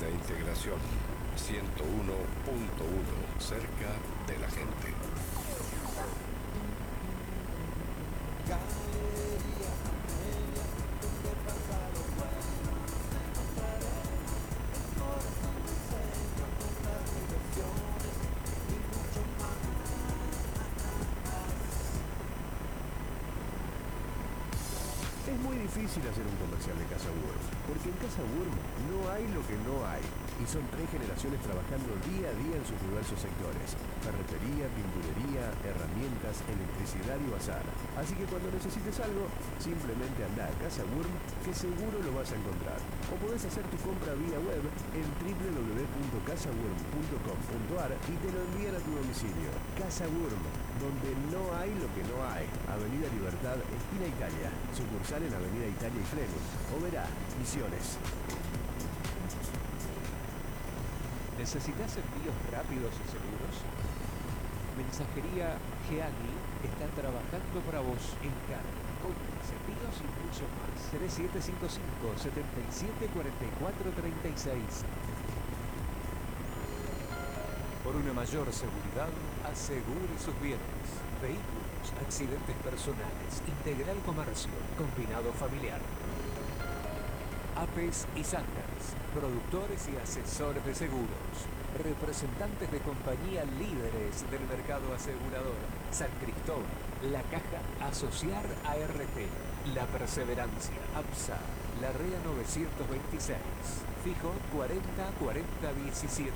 e integración. 101.1, cerca de la gente. Es muy difícil hacer un comercial de Casa Wurm, porque en Casa Wurm no hay lo que no hay. Y son 3 generaciones trabajando día a día en sus diversos sectores: ferretería, pinturería, herramientas, electricidad y bazar. Así que cuando necesites algo, simplemente anda a Casa Wurm, que seguro lo vas a encontrar. O podés hacer tu compra vía web en www.casawurm.com.ar y te lo envían a tu domicilio. Casa Wurm, donde no hay lo que no hay. Avenida Libertad, esquina Italia. Sucursal en Avenida Italia y Fleming. Oberá, Misiones. ¿Necesitas envíos rápidos y seguros? Mensajería Geani está trabajando para vos en carga, compras, envíos y mucho más. 3755 774436. Por una mayor seguridad, asegure sus bienes. Vehículos, accidentes personales, Integral Comercio, combinado familiar. APES y Sanders, productores y asesores de seguros, representantes de compañías líderes del mercado asegurador. San Cristóbal, La Caja, Asociar ART, La Perseverancia, APSA, Larrea 926, fijo 404017.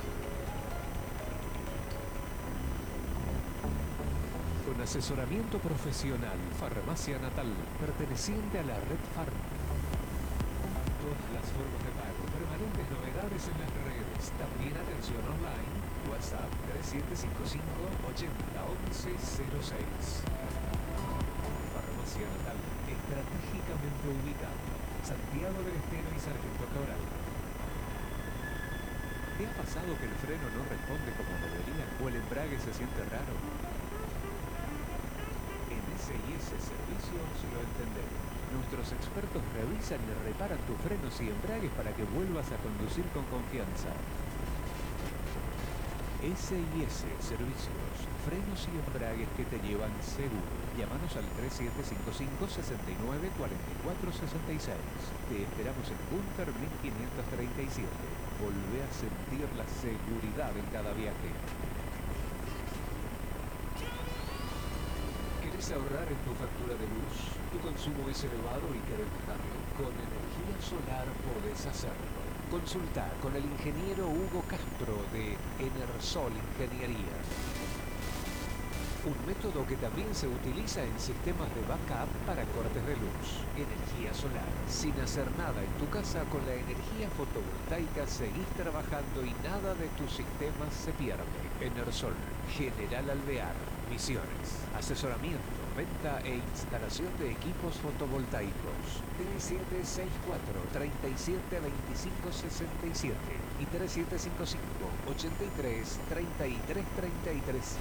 Con asesoramiento profesional, Farmacia Natal, perteneciente a la Red Farma. Todas las formas de pago, permanentes novedades en las redes, también atención online, WhatsApp 3755 801106. Farmacia Natal, estratégicamente ubicado, Santiago del Estero y Sargento Cabral. ¿Te ha pasado que el freno no responde como debería o el embrague se siente raro? En SIS Servicios lo entendemos. Nuestros expertos revisan y reparan tus frenos y embragues para que vuelvas a conducir con confianza. SIS Servicios, frenos y embragues que te llevan seguro. Llámanos al 3755 69 44 66. Te esperamos en Bunker 1537. Volvé a sentir la seguridad en cada viaje. ¿Querés ahorrar en tu factura de luz? ¿Tu consumo es elevado y querés bajarlo? Con energía solar podés hacerlo. Consulta con el ingeniero Hugo Castro de Enersol Ingeniería. Un método que también se utiliza en sistemas de backup para cortes de luz. Energía solar. Sin hacer nada en tu casa, con la energía fotovoltaica seguís trabajando y nada de tus sistemas se pierde. Enersol, General Alvear, Misiones. Asesoramiento, venta e instalación de equipos fotovoltaicos. 3764 372567 y 3755 83 33 33.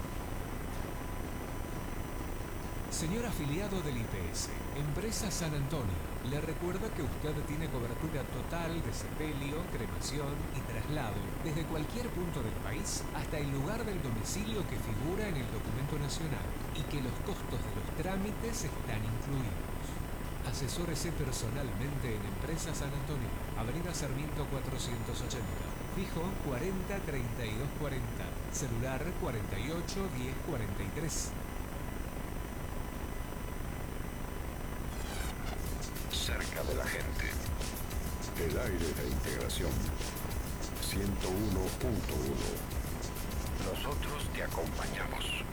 Señor afiliado del IPS, Empresa San Antonio, le recuerda que usted tiene cobertura total de sepelio, cremación y traslado desde cualquier punto del país hasta el lugar del domicilio que figura en el documento nacional y que los costos de los trámites están incluidos. Asesórese personalmente en Empresa San Antonio, Avenida Sarmiento 480, fijo 40 32 40, celular 48 10 43. Cerca de la gente. El aire de integración. 101.1. Nosotros te acompañamos.